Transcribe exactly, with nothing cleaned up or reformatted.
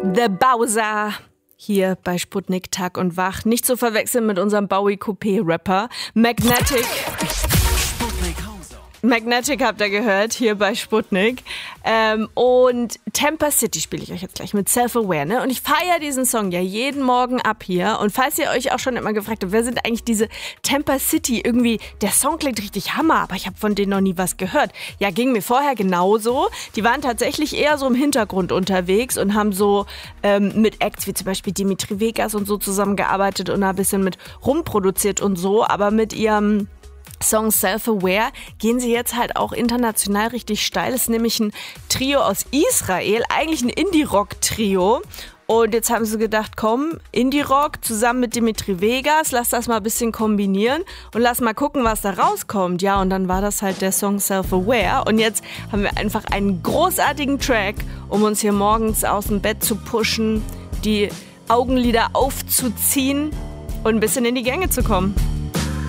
The Bowser. Hier bei Sputnik Tag und Wach. Nicht zu verwechseln mit unserem Bowie-Coupé-Rapper. Magnetic. Magnetic habt ihr gehört, hier bei Sputnik. Ähm, und Temper City spiele ich euch jetzt gleich mit Self-Aware. Ne? Und ich feiere diesen Song ja jeden Morgen ab hier. Und falls ihr euch auch schon immer gefragt habt, wer sind eigentlich diese Temper City? Irgendwie, der Song klingt richtig Hammer, aber ich habe von denen noch nie was gehört. Ja, ging mir vorher genauso. Die waren tatsächlich eher so im Hintergrund unterwegs und haben so ähm, mit Acts wie zum Beispiel Dimitri Vegas und so zusammengearbeitet und ein bisschen mit rumproduziert und so. Aber mit ihrem Song Self-Aware gehen sie jetzt halt auch international richtig steil. Es ist nämlich ein Trio aus Israel, eigentlich ein Indie-Rock-Trio. Und jetzt haben sie gedacht, komm, Indie-Rock zusammen mit Dimitri Vegas, lass das mal ein bisschen kombinieren und lass mal gucken, was da rauskommt. Ja, und dann war das halt der Song Self-Aware. Und jetzt haben wir einfach einen großartigen Track, um uns hier morgens aus dem Bett zu pushen, die Augenlider aufzuziehen und ein bisschen in die Gänge zu kommen.